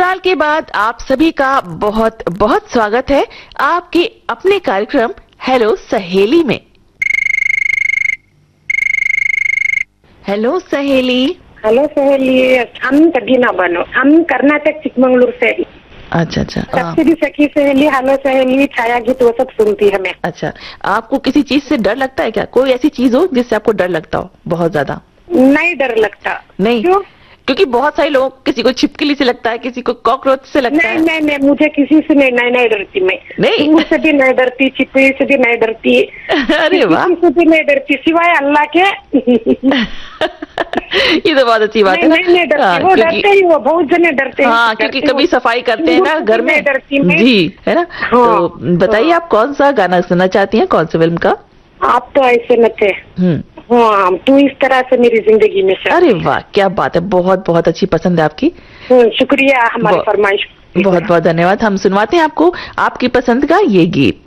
अंतराल के बाद आप सभी का बहुत बहुत स्वागत है आपके अपने कार्यक्रम हेलो सहेली में। हेलो सहेली। हेलो सहेली, हम तगीना बनो, हम कर्नाटक चिकमंगलुरु से। अच्छा। सबसे भी सखी सहेली, हेलो सहेली, छाया गीत वो सब सुनती है मैं। अच्छा, आपको किसी चीज से डर लगता है क्या? कोई ऐसी चीज हो जिससे आपको डर लगता हो बहुत ज्यादा? नहीं डर लगता। नहीं? क्यों? क्योंकि बहुत सारे लोग, किसी को छिपकली से लगता है, किसी को कॉकरोच से लगता है। नहीं, मुझे किसी से नहीं डरती मैं। नहीं? मुझसे भी नहीं डरती, छिपकली से भी नहीं डरती। अरे वाह, किसी से भी नहीं डरती सिवाय अल्लाह के। ये तो बहुत अच्छी बात है। नहीं डरती, वो डरते ही, वो बहुत जने डरते हैं। हाँ, क्योंकि कभी सफाई करते हैं ना घर में। डरती मैं जी, है ना। तो बताइए, आप कौन सा गाना सुनना चाहती हैं, कौन सी फिल्म का? आप तो ऐसे न थे। हाँ, तू इस तरह से मेरी जिंदगी में से। अरे वाह, क्या बात है, बहुत बहुत अच्छी पसंद है आपकी। शुक्रिया हमारी फरमाइश। बहुत बहुत धन्यवाद। हम सुनवाते हैं आपको आपकी पसंद का ये गीत।